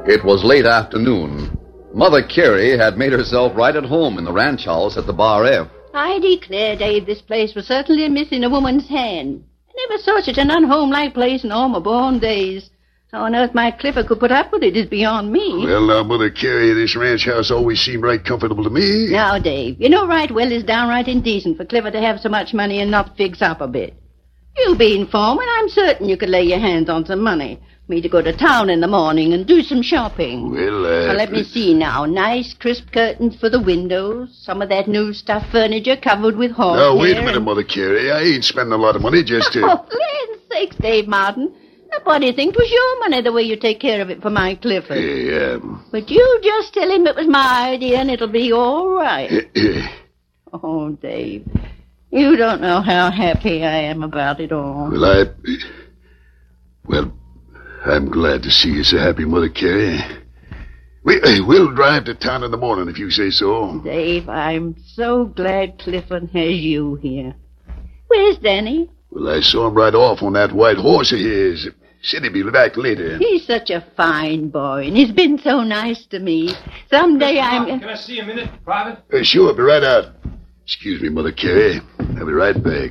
It was late afternoon. Mother Carey had made herself right at home in the ranch house at the Bar F. I declare, Dave, this place was certainly missing a woman's hand. I never saw such an unhomelike place in all my born days. How on earth my Clifford could put up with it is beyond me. Well, now, Mother Carey, this ranch house always seemed right comfortable to me. Now, Dave, you know right well it's downright indecent for Clifford to have so much money and not fix up a bit. You being foreman, I'm certain you could lay your hands on some money. Me to go to town in the morning and do some shopping. Well, Now, let me see now. Nice crisp curtains for the windows. Some of that new stuffed furniture covered with horsehair. Now, wait a minute, Mother Carey. I ain't spending a lot of money just to... Oh, land sakes, Dave Martin. Nobody think it was your money the way you take care of it for my Clifford. Hey, But you just tell him it was my idea and it'll be all right. Oh, Dave, you don't know how happy I am about it all. Well, I'm glad to see you so happy, Mother Carey. We'll drive to town in the morning if you say so. Dave, I'm so glad Clifford has you here. Where's Danny? Well, I saw him ride off on that white horse of his. Said he'd be back later. He's such a fine boy, and he's been so nice to me. Someday Can I see a minute, Private? Sure, be right out. Excuse me, Mother Carey. I'll be right back.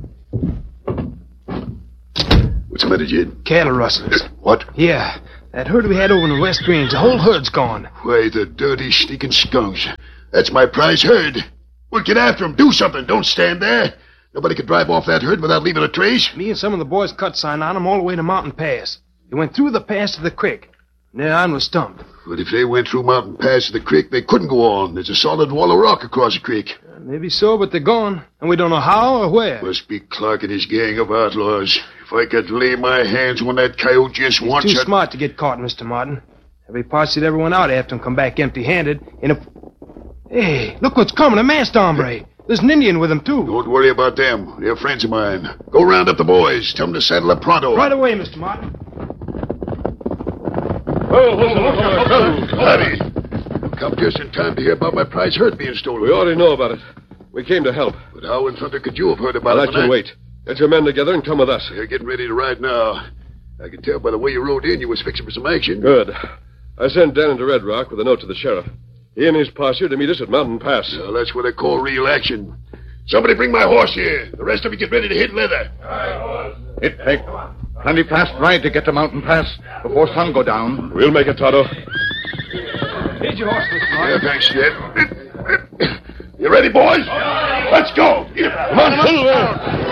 What's the matter, Jed? Cattle rustlers. What? Yeah, that herd we had over in the West Range, the whole herd's gone. Why, the dirty, sneaking skunks. That's my prize herd. Well, get after him. Do something. Don't stand there. Nobody could drive off that herd without leaving a trace. Me and some of the boys cut sign on them all the way to Mountain Pass. They went through the pass to the creek. There on was stumped. But if they went through Mountain Pass to the creek, they couldn't go on. There's a solid wall of rock across the creek. Maybe so, but they're gone. And we don't know how or where. Must be Clark and his gang of outlaws. If I could lay my hands on that coyote just once... He's too smart to get caught, Mr. Martin. Every posse'd everyone out after him come back empty-handed. Hey, look what's coming, a masked hombre. There's an Indian with him, too. Don't worry about them. They're friends of mine. Go round up the boys. Tell them to saddle up pronto. Right away, Mr. Martin. Laddie, you come just in time to hear about my prize herd being stolen. We already know about it. We came to help. But how in thunder could you have heard about it? That can wait. Get your men together and come with us. They're getting ready to ride now. I can tell by the way you rode in you was fixing for some action. Good. I sent Dan into Red Rock with a note to the sheriff. He and his posse are to meet us at Mountain Pass. Well, that's what they call real action. Somebody bring my horse here. The rest of you get ready to hit leather. It takes plenty fast ride to get to Mountain Pass before sun go down. We'll make it, Tonto. Here's your horse, Mr. Martin. Yeah, thanks, Jed. You ready, boys? Let's go. Come on.